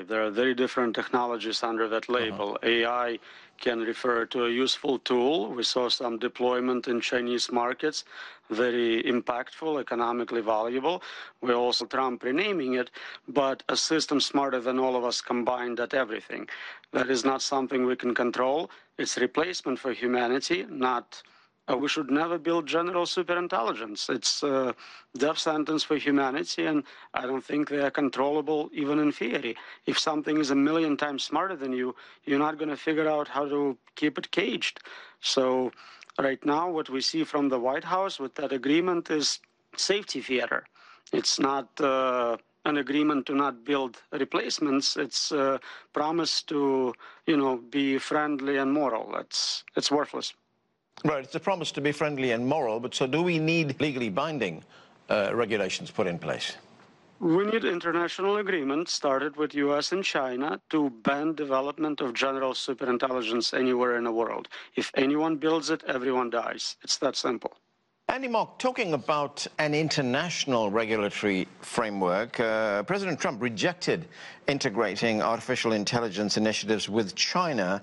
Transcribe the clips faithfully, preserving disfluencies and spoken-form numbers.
There are very different technologies under that label. Uh-huh. A I can refer to a useful tool. We saw some deployment in Chinese markets, very impactful, economically valuable. We also Trump renaming it, but a system smarter than all of us combined at everything. That is not something we can control. It's replacement for humanity, not... Uh, we should never build general superintelligence. It's a death sentence for humanity, and I don't think they are controllable even in theory. If something is a million times smarter than you, you're not going to figure out how to keep it caged. So right now, what we see from the White House with that agreement is safety theater. It's not uh, an agreement to not build replacements. It's a promise to, you know, be friendly and moral. It's, it's worthless. Right, it's a promise to be friendly and moral, but so do we need legally binding uh, regulations put in place? We need international agreement started with U S and China to ban development of general superintelligence anywhere in the world. If anyone builds it, everyone dies. It's that simple. Andy Mok, talking about an international regulatory framework, uh, President Trump rejected integrating artificial intelligence initiatives with China.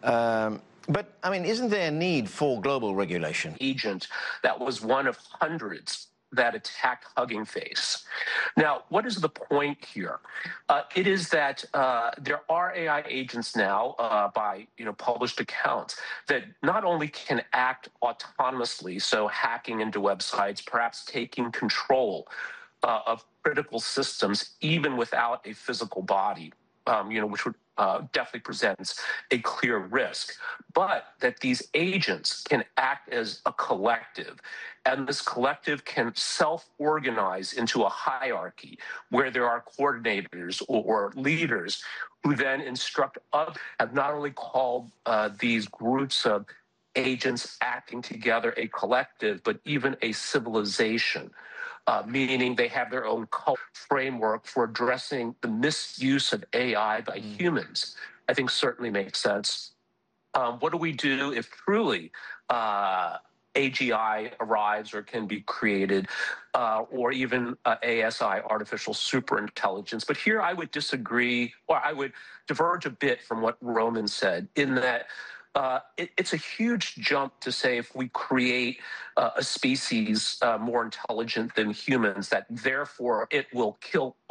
Um, But, I mean, isn't there a need for global regulation? Agent that was one of hundreds that attacked Hugging Face. Now, what is the point here? Uh, it is that uh, there are A I agents now, uh, by you know published accounts, that not only can act autonomously, so hacking into websites, perhaps taking control uh, of critical systems, even without a physical body. Um, you know, which would uh, definitely presents a clear risk, but that these agents can act as a collective, and this collective can self-organize into a hierarchy where there are coordinators or, or leaders who then instruct others. Have not only called uh, these groups of agents acting together a collective, but even a civilization. Uh, meaning they have their own framework for addressing the misuse of A I by humans, I think certainly makes sense. Um, what do we do if truly uh, A G I arrives or can be created, uh, or even uh, A S I, artificial superintelligence? But here I would disagree, or I would diverge a bit from what Roman said, in that Uh, it, it's a huge jump to say if we create uh, a species uh, more intelligent than humans, that therefore it will kill